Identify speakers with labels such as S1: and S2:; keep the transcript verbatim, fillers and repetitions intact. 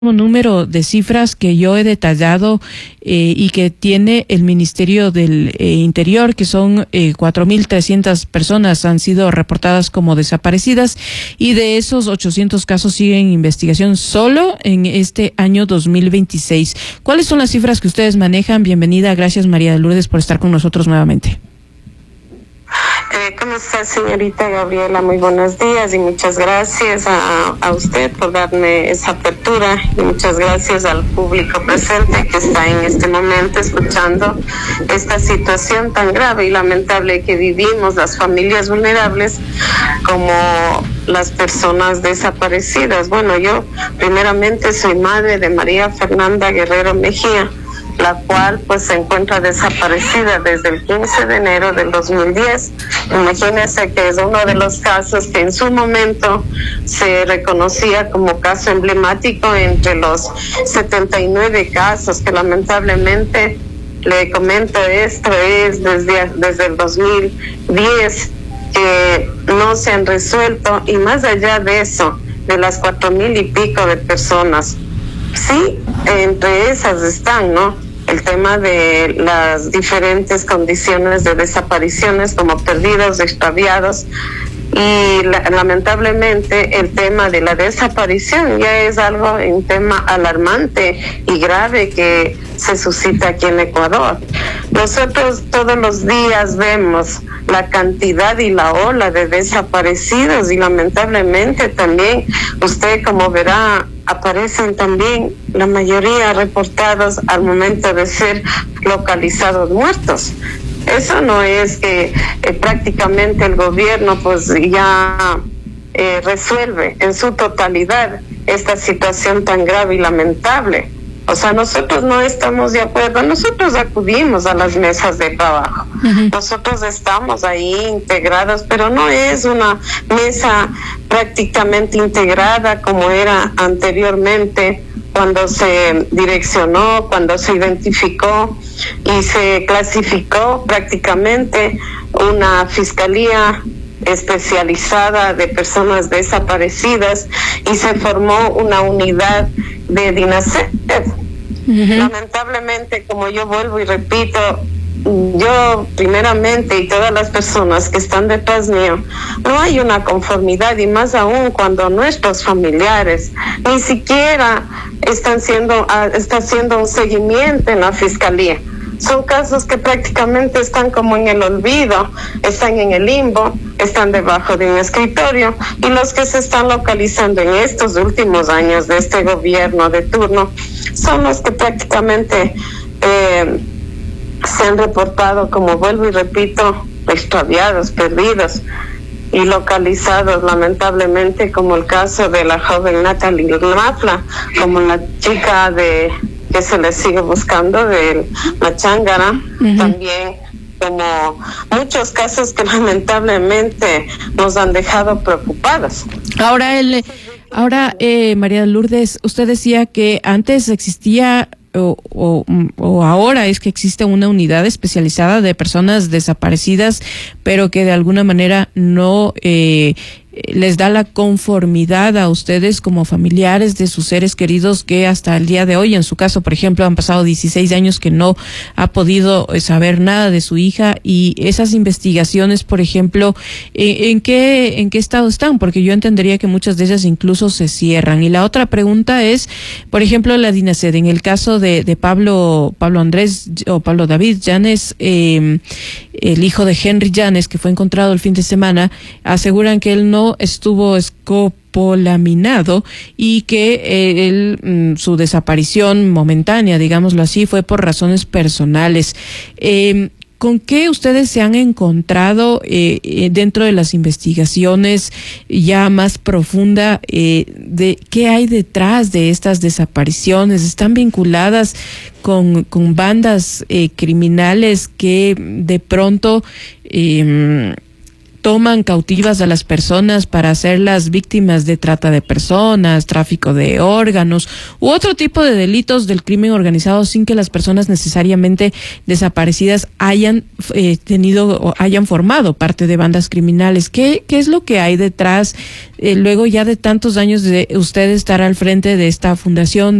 S1: Número de cifras que yo he detallado eh, y que tiene el Ministerio del eh, Interior, que son eh, cuatro mil trescientas personas han sido reportadas como desaparecidas, y de esos ochocientos casos siguen en investigación solo en este año dos mil veintiséis. ¿Cuáles son las cifras que ustedes manejan? Bienvenida, gracias María de Lourdes por estar con nosotros nuevamente.
S2: Eh, ¿Cómo está, señorita Gabriela? Muy buenos días y muchas gracias a, a usted por darme esa apertura y muchas gracias al público presente que está en este momento escuchando esta situación tan grave y lamentable que vivimos las familias vulnerables como las personas desaparecidas. Bueno, yo primeramente soy madre de María Fernanda Guerrero Mejía, la cual pues se encuentra desaparecida desde el quince de enero del dos mil diez. Imagínense que es uno de los casos que en su momento se reconocía como caso emblemático entre los setenta y nueve casos que lamentablemente, le comento esto, es desde, desde el dos mil diez que no se han resuelto, y más allá de eso, de las cuatro mil y pico de personas. Sí, entre esas están, ¿no?, el tema de las diferentes condiciones de desapariciones como perdidos, extraviados, y la, lamentablemente el tema de la desaparición ya es algo, un tema alarmante y grave que se suscita aquí en Ecuador. Nosotros todos los días vemos la cantidad y la ola de desaparecidos, y lamentablemente también usted, como verá, aparecen también la mayoría reportados al momento de ser localizados muertos. Eso no es que eh, prácticamente el gobierno pues ya eh, resuelve en su totalidad esta situación tan grave y lamentable. O sea, nosotros no estamos de acuerdo, nosotros acudimos a las mesas de trabajo, uh-huh. Nosotros estamos ahí integrados, pero no es una mesa prácticamente integrada como era anteriormente, cuando se direccionó, cuando se identificó y se clasificó prácticamente una fiscalía especializada de personas desaparecidas y se formó una unidad de DINASED. Uh-huh. Lamentablemente, como yo vuelvo y repito, yo primeramente y todas las personas que están detrás mío, no hay una conformidad, y más aún cuando nuestros familiares ni siquiera están siendo, está haciendo un seguimiento en la fiscalía. Son casos que prácticamente están como en el olvido, están en el limbo, están debajo de un escritorio, y los que se están localizando en estos últimos años de este gobierno de turno son los que prácticamente eh, se han reportado, como vuelvo y repito, extraviados, perdidos y localizados, lamentablemente, como el caso de la joven Natalie Mafla, como la chica de que se le sigue buscando de Machángara, uh-huh. También como muchos casos que lamentablemente nos han dejado preocupados.
S1: Ahora, el, ahora eh, María de Lourdes, usted decía que antes existía O, o, o ahora es que existe una unidad especializada de personas desaparecidas, pero que de alguna manera no eh, les da la conformidad a ustedes como familiares de sus seres queridos, que hasta el día de hoy, en su caso, por ejemplo, han pasado dieciséis años que no ha podido saber nada de su hija, y esas investigaciones, por ejemplo, ¿en, en qué en qué estado están? Porque yo entendería que muchas de ellas incluso se cierran. Y la otra pregunta es, por ejemplo, la DINASED, en el caso de, de Pablo Pablo Andrés o Pablo David Llanes, eh, el hijo de Henry Llanes, que fue encontrado el fin de semana, aseguran que él no estuvo escopolaminado y que eh, él, su desaparición momentánea, digámoslo así, fue por razones personales. Eh, ¿Con qué ustedes se han encontrado eh, dentro de las investigaciones ya más profunda eh, de qué hay detrás de estas desapariciones? ¿Están vinculadas con, con bandas eh, criminales que de pronto eh, toman cautivas a las personas para hacerlas víctimas de trata de personas, tráfico de órganos u otro tipo de delitos del crimen organizado sin que las personas necesariamente desaparecidas hayan eh, tenido o hayan formado parte de bandas criminales. ¿Qué, qué es lo que hay detrás, eh, luego ya de tantos años de usted estar al frente de esta fundación?